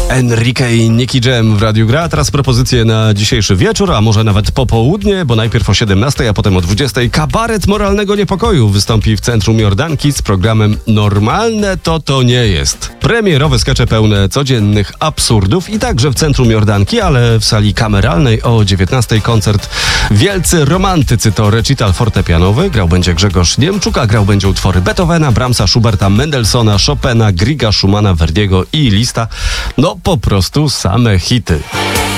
Enrique i Nicky Jam w Radiu Gra. Teraz propozycje na dzisiejszy wieczór, a może nawet popołudnie, bo najpierw o 17, a potem o 20. Kabaret Moralnego Niepokoju wystąpi w Centrum Jordanki z programem Normalne to nie jest. Premierowe skecze pełne codziennych absurdów i także w Centrum Jordanki, ale w sali kameralnej o 19 koncert Wielcy Romantycy. To recital fortepianowy. Grał będzie Grzegorz Niemczuk, a grał będzie utwory Beethovena, Brahmsa, Schuberta, Mendelssohna, Chopina, Griega, Schumana, Verdiego i Lista. No po prostu same hity.